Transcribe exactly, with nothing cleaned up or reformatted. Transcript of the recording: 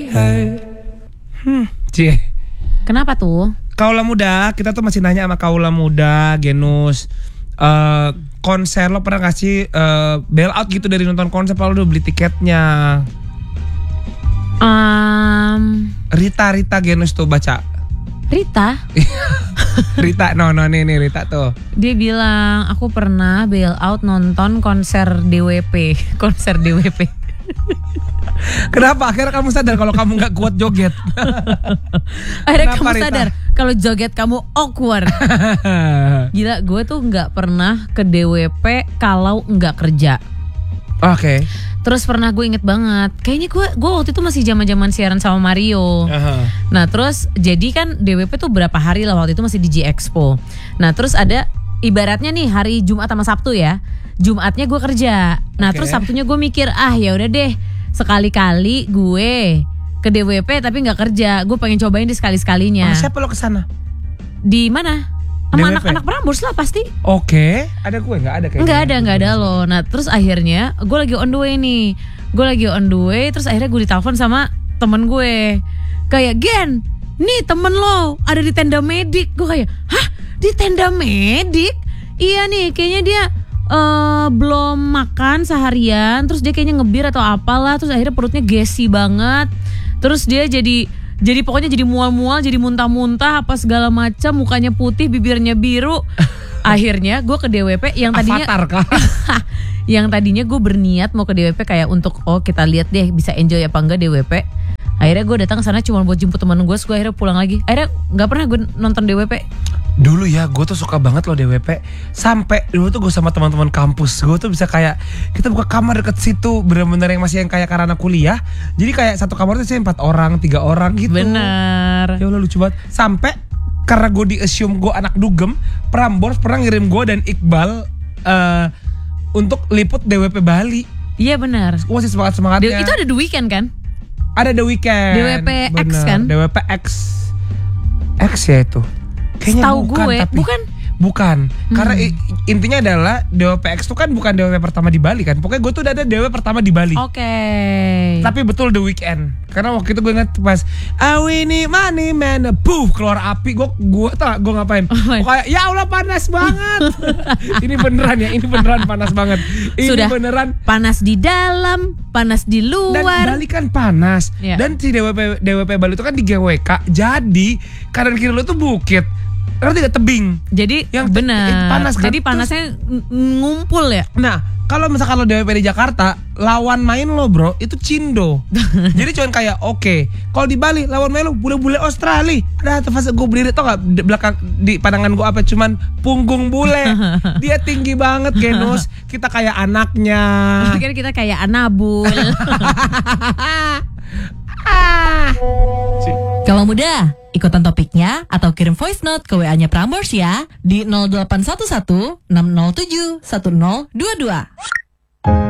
hurt. Hmm, cie. Kenapa tuh? Kaula muda, kita tuh masih nanya sama kaula muda, Genus. Uh, konser lo pernah ngasih uh, bail out gitu dari nonton konser kalau udah beli tiketnya? Um, Rita Rita Genus tuh baca. Rita? Rita, no no nih nih Rita tuh. Dia bilang aku pernah bail out nonton konser D W P, konser D W P. Kenapa akhirnya kamu sadar kalau kamu nggak kuat joget? Akhirnya Kenapa, kamu Rita? sadar kalau joget kamu awkward. Gila, gue tuh nggak pernah ke D W P kalau nggak kerja. Oke. Okay. Terus pernah gue inget banget, kayaknya gue gue waktu itu masih zaman-zaman siaran sama Mario. Uh-huh. Nah terus jadi kan D W P tuh berapa hari lah waktu itu masih di J Expo. Nah terus ada ibaratnya nih hari Jumat sama Sabtu ya. Jumatnya gue kerja. Nah Okay. terus Sabtunya gue mikir ah ya udah deh sekali-kali gue ke D W P tapi nggak kerja. Gue pengen cobain di sekali-sekalinya. Oh, siapa lo kesana? Di mana? Sama D W P? anak-anak Prambors lah pasti. Oke, okay. Ada gue nggak ada kayaknya? Nggak ada, nggak ada loh. Nah terus akhirnya gue lagi on the way nih, gue lagi on the way. Terus akhirnya gue ditelepon sama temen gue, kayak Gen, nih temen lo ada di tenda medik. Gue kayak, hah di tenda medik? Iya nih, kayaknya dia uh, belum makan seharian. Terus dia kayaknya ngebir atau apalah. Terus akhirnya perutnya gassy banget. Terus dia jadi Jadi pokoknya jadi mual-mual, jadi muntah-muntah apa segala macam, mukanya putih, bibirnya biru. Akhirnya gue ke D W P yang tadinya Avatar kah? yang tadinya gue berniat mau ke D W P kayak untuk oh kita lihat deh bisa enjoy apa enggak D W P. Akhirnya gue datang ke sana cuma buat jemput teman gue, gue akhirnya pulang lagi. Akhirnya nggak pernah gue nonton D W P. Dulu ya gue tuh suka banget loh D W P. Sampai dulu tuh gue sama teman-teman kampus gue tuh bisa kayak kita buka kamar deket situ, bener-bener yang masih yang kayak karena kuliah. Jadi kayak satu kamar tuh sih empat orang, tiga orang gitu. Bener. Ya Allah lucu banget. Sampai karena gue di-assume gue anak dugem, Prambors pernah ngirim gue dan Iqbal uh, untuk liput D W P Bali. Iya benar. Gue masih semangat-semangatnya. Itu ada The Weeknd kan? Ada The Weeknd. D W P X bener. kan? D W P X. X ya itu. Kayaknya Setahu bukan gue, tapi bukan. Bukan. Hmm. Karena i- intinya adalah D W P X itu kan bukan D W P pertama di Bali kan. Pokoknya gue tuh udah ada D W P pertama di Bali. Oke. Okay. Tapi betul The Weeknd. Karena waktu itu gue ingat pas I winnie money man, puff keluar api. Gue gue tau gue ngapain? Oh, Kayak ya Allah panas banget. Ini beneran ya, ini beneran panas banget. Ini Sudah beneran panas di dalam, panas di dan luar. Bali kan panas. Ya. Dan si D W P D W P Bali itu kan di G W K. Jadi kanan kiri lu tuh bukit. Ngerti gak, tebing. Jadi Yang benar. panas kan? Jadi panasnya ng- ngumpul ya. Nah, kalau misalkan lo D W P di Jakarta, lawan main lo bro itu Cindo. Jadi cuman kayak oke, okay. Kalau di Bali lawan main lo bule-bule Australia. Ada tuh fase gue berdiri tau gak di belakang di pandangan gue apa? Cuman punggung bule. Dia tinggi banget Genus. Kita kayak anaknya. Pikir kita kayak Anabul. Ah. Kamu muda, ikutan topiknya atau kirim voice note ke W A-nya Prambors ya di nol delapan satu satu enam nol tujuh satu nol dua dua.